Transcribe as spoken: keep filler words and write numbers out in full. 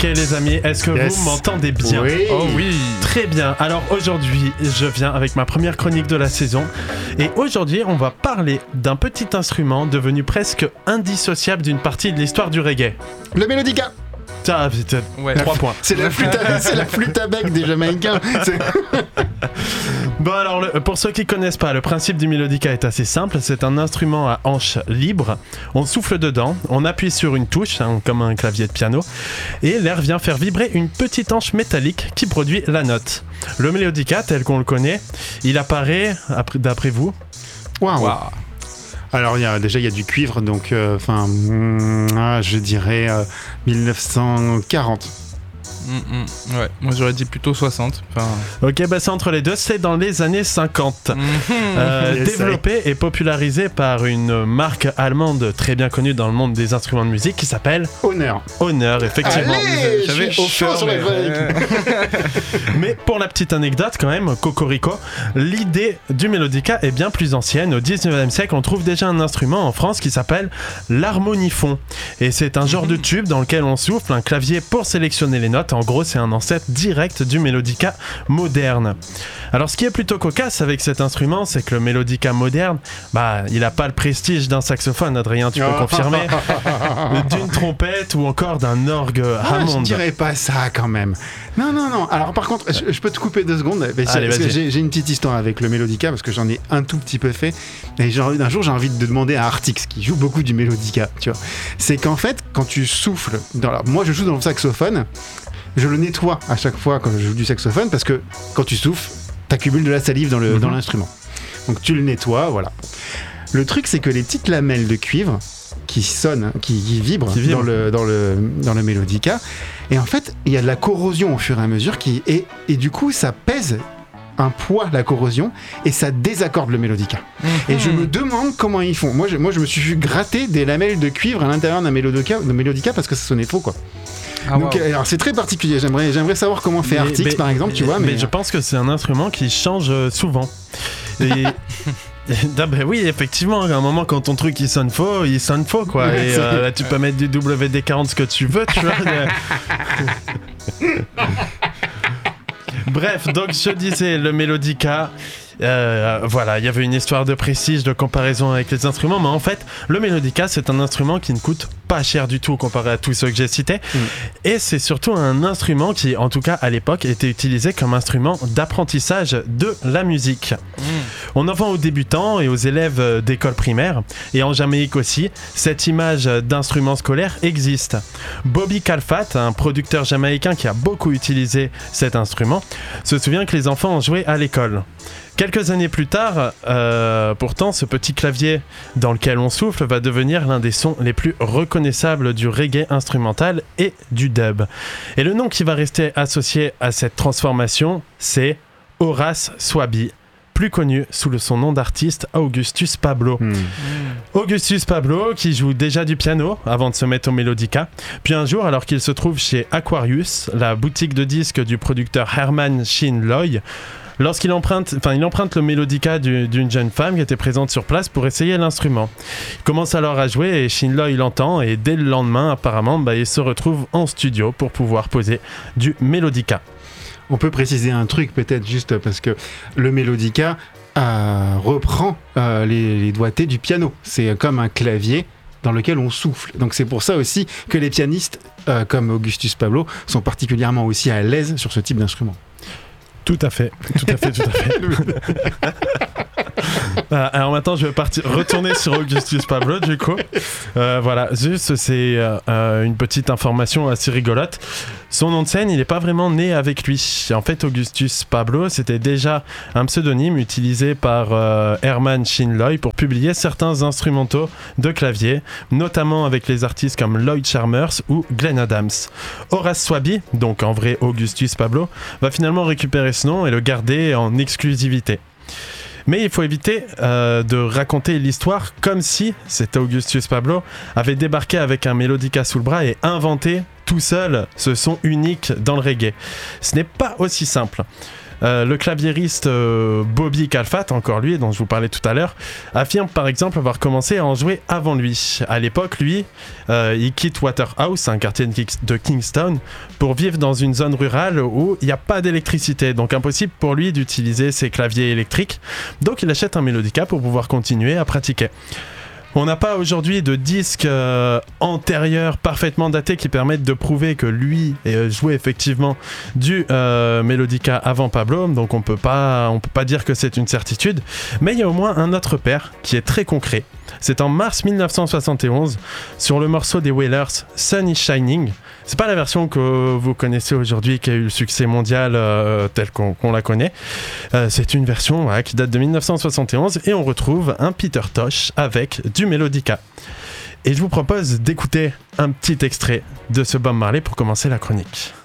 Ok les amis, est-ce que yes. vous m'entendez bien? Oui. Oh oui. Très bien, alors aujourd'hui je viens avec ma première chronique de la saison et aujourd'hui on va parler d'un petit instrument devenu presque indissociable d'une partie de l'histoire du reggae. Le mélodica. Ah, putain, ouais. Trois points. C'est la flûte à, c'est la flûte à bec des Jamaïcains. C'est... Bon alors, le, pour ceux qui connaissent pas, le principe du mélodica est assez simple. C'est un instrument à hanche libre. On souffle dedans, on appuie sur une touche, hein, comme un clavier de piano, et l'air vient faire vibrer une petite hanche métallique qui produit la note. Le mélodica, tel qu'on le connaît, il apparaît, d'après vous? Waouh wow. Alors il y a, déjà il y a du cuivre, donc enfin euh, ah, je dirais euh, dix-neuf cent quarante. Mmh, mmh, ouais, moi j'aurais dit plutôt soixante. Enfin... Ok, bah c'est entre les deux, c'est dans les années cinquante. Mmh. Euh, yes, développé et popularisé par une marque allemande très bien connue dans le monde des instruments de musique qui s'appelle Hohner. Hohner, effectivement. Allez, j'avais au fur sur mais... la mais pour la petite anecdote quand même, Cocorico, l'idée du mélodica est bien plus ancienne. Au dix-neuvième siècle, on trouve déjà un instrument en France qui s'appelle l'harmoniphon. Et c'est un genre mmh. de tube dans lequel on souffle un clavier pour sélectionner les notes. En gros, c'est un ancêtre direct du mélodica moderne. Alors, ce qui est plutôt cocasse avec cet instrument, c'est que le mélodica moderne, bah, il n'a pas le prestige d'un saxophone, Adrien, tu peux confirmer, d'une trompette ou encore d'un orgue Hammond. Ah, je dirais pas ça quand même. Non, non, non. Alors, par contre, je, je peux te couper deux secondes. Mais Allez, parce que j'ai, j'ai une petite histoire avec le mélodica parce que j'en ai un tout petit peu fait. Et genre, un jour, j'ai envie de demander à Artix, qui joue beaucoup du mélodica, tu vois. C'est qu'en fait, quand tu souffles, dans la... moi, je joue dans le saxophone. Je le nettoie à chaque fois quand je joue du saxophone parce que quand tu souffles, t'accumules de la salive dans, le, mm-hmm. dans l'instrument. Donc tu le nettoies, voilà. Le truc, c'est que les petites lamelles de cuivre qui sonnent, qui, qui vibrent, qui vibrent. Dans, le, dans, le, dans le mélodica, et en fait, il y a de la corrosion au fur et à mesure qui, et, et du coup, ça pèse un poids, la corrosion, et ça désaccorde le mélodica. Mmh. Et je me demande comment ils font. Moi je, moi, je me suis vu gratter des lamelles de cuivre à l'intérieur d'un mélodica, d'un mélodica parce que ça sonnait faux, quoi. Ah, donc, wow. alors c'est très particulier. J'aimerais, j'aimerais savoir comment fait mais, Artix, mais, par exemple, tu vois. Mais, mais je pense que c'est un instrument qui change souvent. Et... Ah ben oui, effectivement, à un moment quand ton truc il sonne faux, il sonne faux quoi. Ouais, et euh, là tu peux mettre du W D quarante ce que tu veux, tu vois. Bref, donc je disais le mélodica. Euh, voilà, il y avait une histoire de prestige, de comparaison avec les instruments, mais en fait, le mélodica, c'est un instrument qui ne coûte pas cher du tout comparé à tous ceux que j'ai cités, mm. et c'est surtout un instrument qui, en tout cas à l'époque, était utilisé comme instrument d'apprentissage de la musique. Mm. On en vend aux débutants et aux élèves d'école primaire, et en Jamaïque aussi, cette image d'instrument scolaire existe. Bobby Calfat, un producteur jamaïcain qui a beaucoup utilisé cet instrument, se souvient que les enfants en jouaient à l'école. Quelques années plus tard, euh, pourtant, ce petit clavier dans lequel on souffle va devenir l'un des sons les plus reconnaissables du reggae instrumental et du dub. Et le nom qui va rester associé à cette transformation, c'est Horace Swaby, plus connu sous le son nom d'artiste Augustus Pablo. Mmh. Augustus Pablo qui joue déjà du piano avant de se mettre au mélodica. Puis un jour, alors qu'il se trouve chez Aquarius, la boutique de disques du producteur Herman Shin Loy, lorsqu'il emprunte, enfin, il emprunte le mélodica du, d'une jeune femme qui était présente sur place pour essayer l'instrument. Il commence alors à jouer et Shin Loy l'entend et dès le lendemain, apparemment, bah, il se retrouve en studio pour pouvoir poser du mélodica. On peut préciser un truc peut-être juste parce que le mélodica euh, reprend euh, les, les doigtés du piano. C'est comme un clavier dans lequel on souffle. Donc c'est pour ça aussi que les pianistes euh, comme Augustus Pablo sont particulièrement aussi à l'aise sur ce type d'instrument. Tout à fait, tout à fait, tout à fait. Alors maintenant, je vais partir, retourner sur Augustus Pablo, du coup. Euh, voilà, juste, c'est euh, une petite information assez rigolote. Son nom de scène, il n'est pas vraiment né avec lui. En fait, Augustus Pablo, c'était déjà un pseudonyme utilisé par euh, Herman Shin Loy pour publier certains instrumentaux de clavier, notamment avec les artistes comme Lloyd Charmers ou Glenn Adams. Horace Swaby, donc en vrai Augustus Pablo, va finalement récupérer ce nom et le garder en exclusivité. Mais il faut éviter euh, de raconter l'histoire comme si cet Augustus Pablo avait débarqué avec un mélodica sous le bras et inventé tout seul ce son unique dans le reggae. Ce n'est pas aussi simple. Euh, le claviériste euh, Bobby Calfat, encore lui, dont je vous parlais tout à l'heure, affirme par exemple avoir commencé à en jouer avant lui. À l'époque, lui, euh, il quitte Waterhouse, un quartier de Kingston, pour vivre dans une zone rurale où il n'y a pas d'électricité, donc impossible pour lui d'utiliser ses claviers électriques. Donc il achète un Melodica pour pouvoir continuer à pratiquer. On n'a pas aujourd'hui de disques euh, antérieurs parfaitement datés qui permettent de prouver que lui euh, jouait effectivement du euh, Melodica avant Pablo, donc on peut pas, on peut pas dire que c'est une certitude, mais il y a au moins un autre repère qui est très concret. C'est en mars mille neuf cent soixante et onze, sur le morceau des Wailers, Sun is Shining. C'est pas la version que vous connaissez aujourd'hui qui a eu le succès mondial euh, tel qu'on, qu'on la connaît. Euh, c'est une version ouais, qui date de mille neuf cent soixante et onze et on retrouve un Peter Tosh avec du Melodica. Et je vous propose d'écouter un petit extrait de ce Bob Marley pour commencer la chronique.